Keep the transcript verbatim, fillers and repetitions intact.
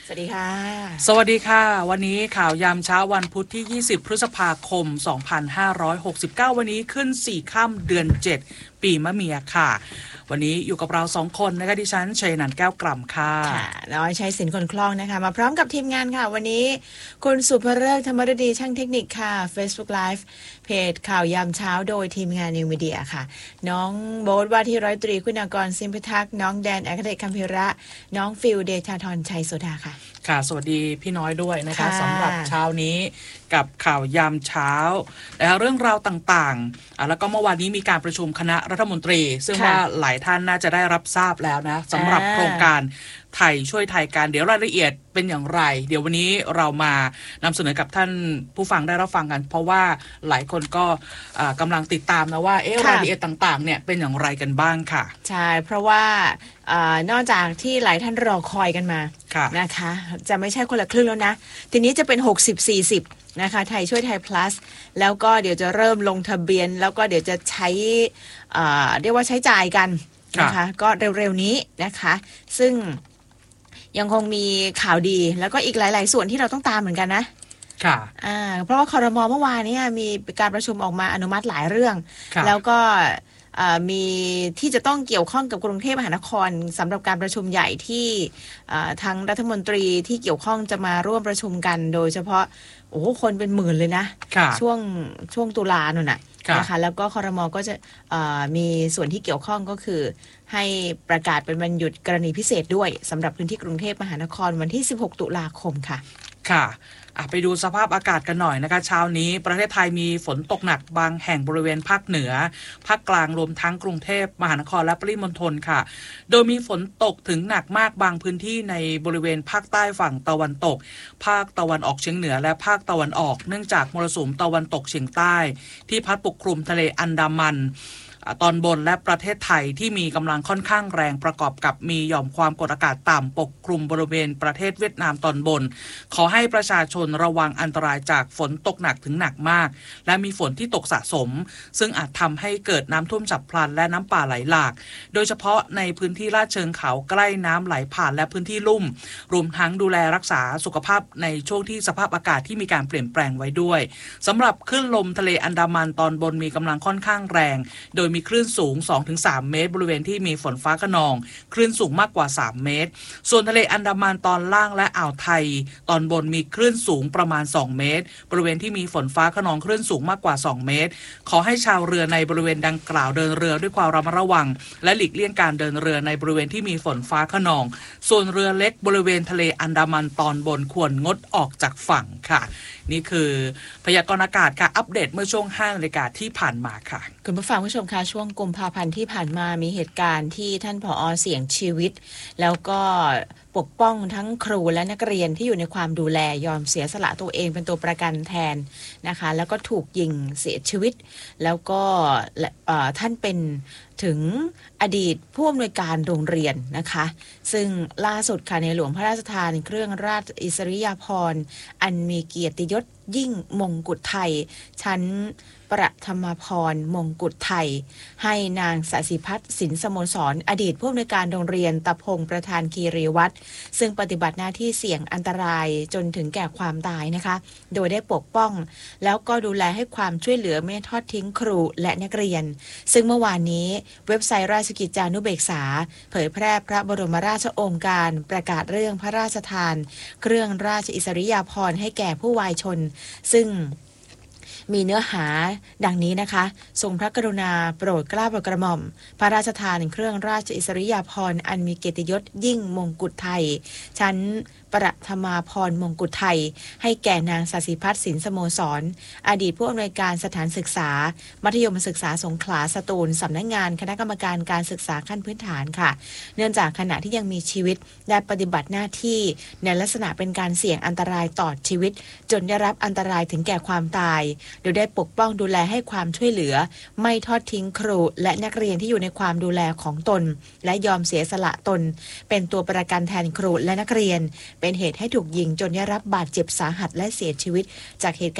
สวัสดีค่ะสวัสดีค่ะวันนี้ข่าวยามเช้าวันพุธที่ยี่สิบพฤษภาคมสองพันห้าร้อยหกสิบเก้าวันนี้ขึ้นสี่ค่ำเดือนเจ็ดปีมะเมียค่ะวันนี้อยู่กับเราสองคนนะคะดิฉันชัยนันท์แก้วกล่ำค่ะค่ะน้อยชัยศิลป์คนคล่องนะคะมาพร้อมกับทีมงานค่ะวันนี้คุณสุภฤกษ์ธรรมฤดีช่างเทคนิคค่ะ Facebook Live เพจข่าวยามเช้าโดยทีมงานนิวมีเดียค่ะน้องโบ๊ทว่าที่ร้อยตรีคุณากรซิมพิทักษ์น้องแดนอัครเดชคัมพิระน้องฟิลเดชาธรชัยโสดาค่ะค่ะสวัสดีพี่น้อยด้วยนะคะสำหรับเช้านี้กับข่าวยามเช้าและเรื่องราวต่างๆแล้วก็เมื่อวานนี้มีการประชุมคณะรัฐมนตรีซึ่งว่าหลายท่านน่าจะได้รับทราบแล้วนะสำหรับโครงการไทยช่วยไทยกันเดี๋ยวรายละเอียดเป็นอย่างไรเดี๋ยววันนี้เรามานำเสนอกับท่านผู้ฟังได้รับฟังกันเพราะว่าหลายคนก็กำลังติดตามนะว่าเอ๊ะรายละเอียดต่างๆเนี่ยเป็นอย่างไรกันบ้างค่ะใช่เพราะว่านอกจากที่หลายท่านรอคอยกันมานะคะจะไม่ใช่คนละครึ่งแล้วนะทีนี้จะเป็นหกสิบ สี่สิบนะคะไทยช่วยไทย plus แล้วก็เดี๋ยวจะเริ่มลงทะเบียนแล้วก็เดี๋ยวจะใช้เรียกว่าใช้จ่ายกันนะคะก็เร็วๆนี้นะคะซึ่งยังคงมีข่าวดีแล้วก็อีกหลายๆส่วนที่เราต้องตามเหมือนกันนะค่ะอ่าเพราะว่าครม.เมื่อวานนี้มีการประชุมออกมาอนุมัติหลายเรื่องแล้วก็มีที่จะต้องเกี่ยวข้องกับกรุงเทพมหานครสำหรับการประชุมใหญ่ที่ทางรัฐมนตรีที่เกี่ยวข้องจะมาร่วมประชุมกันโดยเฉพาะโอ้คนเป็นหมื่นเลยนะช่วงช่วงตุลาโน่นน่ะนะคะแล้วก็ครม.ก็จะมีส่วนที่เกี่ยวข้องก็คือให้ประกาศเป็นวันหยุดกรณีพิเศษด้วยสำหรับพื้นที่กรุงเทพมหานครวันที่สิบหกตุลาคมค่ะค่ะไปดูสภาพอากาศกันหน่อยนะคะเช้านี้ประเทศไทยมีฝนตกหนักบางแห่งบริเวณภาคเหนือภาคกลางรวมทั้งกรุงเทพมหานครและปริมณฑลค่ะโดยมีฝนตกถึงหนักมากบางพื้นที่ในบริเวณภาคใต้ฝั่งตะวันตกภาคตะวันออกเฉียงเหนือและภาคตะวันออกเนื่องจากมรสุมตะวันตกเฉียงใต้ที่พัดปกคลุมทะเลอันดามันตอนบนและประเทศไทยที่มีกำลังค่อนข้างแรงประกอบกับมีหย่อมความกดอากาศต่ำปกคลุมบริเวณประเทศเวียดนามตอนบนขอให้ประชาชนระวังอันตรายจากฝนตกหนักถึงหนักมากและมีฝนที่ตกสะสมซึ่งอาจทำให้เกิดน้ำท่วมฉับพลันและน้ำป่าไหลหลากโดยเฉพาะในพื้นที่ลาดเชิงเขาใกล้น้ำไหลผ่านและพื้นที่ลุ่มรวมทั้งดูแลรักษาสุขภาพในช่วงที่สภาพอากาศที่มีการเปลี่ยนแปลงไว้ด้วยสำหรับคลื่นลมทะเลอันดามันตอนบนมีกำลังค่อนข้างแรงโดยมีคลื่นสูง สองถึงสาม เมตรบริเวณที่มีฝนฟ้าคะนองคลื่นสูงมากกว่าสามเมตรส่วนทะเลอันดามันตอนล่างและอ่าวไทยตอนบนมีคลื่นสูงประมาณสองเมตรบริเวณที่มีฝนฟ้าคะนองคลื่นสูงมากกว่าสองเมตรขอให้ชาวเรือในบริเวณดังกล่าวเดินเรือด้วยความระมัดระวังและหลีกเลี่ยงการเดินเรือในบริเวณที่มีฝนฟ้าคะนองส่วนเรือเล็กบริเวณทะเลอันดามันตอนบนควรงดออกจากฝั่งค่ะนี่คือพยากรณ์อากาศค่ะอัปเดตเมื่อช่วงห้านาฬิกาที่ผ่านมาค่ะคุณผู้ฟังผู้ชมคะช่วงกุมภาพันธ์ที่ผ่านมามีเหตุการณ์ที่ท่านผอ.เสี่ยงชีวิตแล้วก็ปกป้องทั้งครูและนักเรียนที่อยู่ในความดูแลยอมเสียสละตัวเองเป็นตัวประกันแทนนะคะแล้วก็ถูกยิงเสียชีวิตแล้วก็ท่านเป็นถึงอดีตผู้อำนวยการโรงเรียนนะคะซึ่งล่าสุดค่ะในหลวงพระราชทานเครื่องราชอิสริยาภรณ์อันมีเกียรติยศยิ่งมงกุฎไทยชั้นประธรรมพรมงกุฎไทยให้นางสศิพัฒน์สินสโมสรอดีตผู้อำนวยการโรงเรียนตะพงประธานคีรีวัตรซึ่งปฏิบัติหน้าที่เสี่ยงอันตรายจนถึงแก่ความตายนะคะโดยได้ปกป้องแล้วก็ดูแลให้ความช่วยเหลือไม่ทอดทิ้งครูและนักเรียนซึ่งเมื่อวานนี้เว็บไซต์ราชกิจจานุเบกษาเผยแพร่พระบรมราชโองการประกาศเรื่องพระราชทานเครื่องราชอิสริยาภรณ์ให้แก่ผู้วายชนซึ่งมีเนื้อหาดังนี้นะคะทรงพระกรุณาโปรดเกล้าโปรดกระหม่อมพระราชทานเครื่องราชอิสริยาภรณ์อันมีเกียรติยศยิ่งมงกุฎไทยชั้นประธรรมาภรณ์มงกุฎไทยให้แก่นางสศิพัฒน์สินสโมสรอดีตผู้อำนวยการสถานศึกษามัธยมศึกษาสงขลาสตูลสำนักงานคณะกรรมการการศึกษาขั้นพื้นฐานค่ะเนื่องจากขณะที่ยังมีชีวิตได้ปฏิบัติหน้าที่ในลักษณะเป็นการเสี่ยงอันตรายต่อชีวิตจนได้รับอันตรายถึงแก่ความตายโดยได้ปกป้องดูแลให้ความช่วยเหลือไม่ทอดทิ้งครูและนักเรียนที่อยู่ในความดูแลของตนและยอมเสียสละตนเป็นตัวประกันแทนครูและนักเรียนเป็นเหตุให้ถูกยิงจนได้รับบาดเจ็บสาหัสและเสียชีวิตจากเหตุการณ์